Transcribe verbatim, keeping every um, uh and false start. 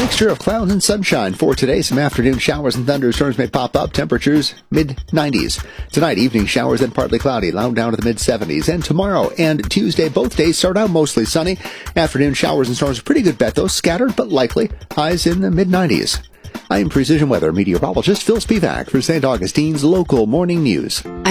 mixture of clouds and sunshine for today. Some afternoon showers and thunderstorms may pop up. Temperatures mid nineties. Tonight, evening showers and partly cloudy, low down to the mid seventies. And tomorrow and Tuesday, both days start out mostly sunny. Afternoon showers and storms, pretty good bet though, scattered but likely. Highs in the mid nineties. I'm Precision Weather meteorologist Phil Spivak for Saint Augustine's local morning news.